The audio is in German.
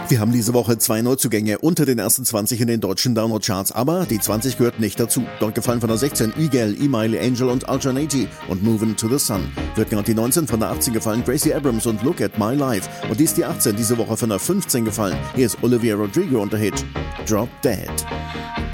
Wir haben diese Woche 2 Neuzugänge unter den ersten 20 in den deutschen Download-Charts, aber die 20 gehört nicht dazu. Dort gefallen von der 16 Igel, Emile, Angel und Alternati und Movin' to the Sun. Wird gerade die 19 von der 18 gefallen, Gracie Abrams und Look at My Life. Und die ist die 18 diese Woche von der 15 gefallen. Hier ist Olivia Rodrigo und der Hit Drop Dead.